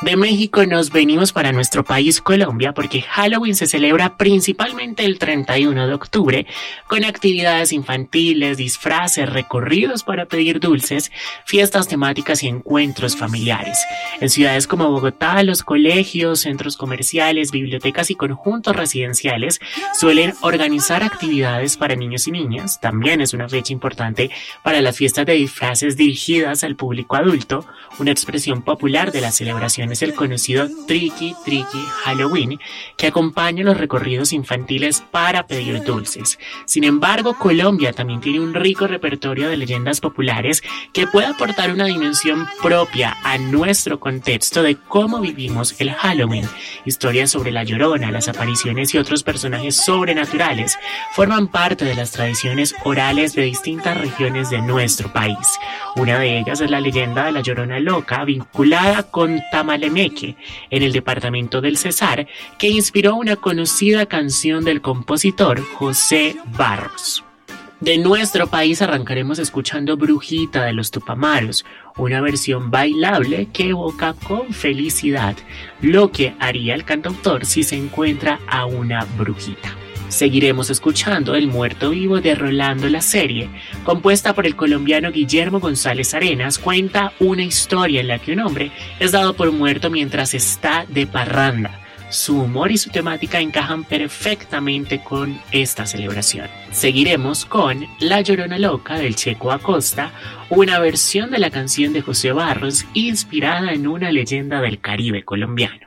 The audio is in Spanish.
De México nos venimos para nuestro país Colombia porque Halloween se celebra principalmente el 31 de octubre con actividades infantiles, disfraces, recorridos para pedir dulces, fiestas temáticas y encuentros familiares. En ciudades como Bogotá, los colegios, centros comerciales, bibliotecas y conjuntos residenciales suelen organizar actividades para niños y niñas. También es una fecha importante para las fiestas de disfraces dirigidas al público adulto, una expresión popular de las celebraciones el conocido Tricky Tricky Halloween, que acompaña los recorridos infantiles para pedir dulces. Sin embargo, Colombia también tiene un rico repertorio de leyendas populares que puede aportar una dimensión propia a nuestro contexto de cómo vivimos el Halloween. Historias sobre la Llorona, las apariciones y otros personajes sobrenaturales forman parte de las tradiciones orales de distintas regiones de nuestro país. Una de ellas es la leyenda de la Llorona Loca, vinculada con Tamalemeque, en el departamento del Cesar, que inspiró una conocida canción del compositor José Barros. De nuestro país arrancaremos escuchando Brujita de los Tupamaros, una versión bailable que evoca con felicidad lo que haría el cantautor si se encuentra a una brujita. Seguiremos escuchando El Muerto Vivo de Rolando la Serie, compuesta por el colombiano Guillermo González Arenas, cuenta una historia en la que un hombre es dado por muerto mientras está de parranda. Su humor y su temática encajan perfectamente con esta celebración. Seguiremos con La Llorona Loca del Checo Acosta, una versión de la canción de José Barros inspirada en una leyenda del Caribe colombiano.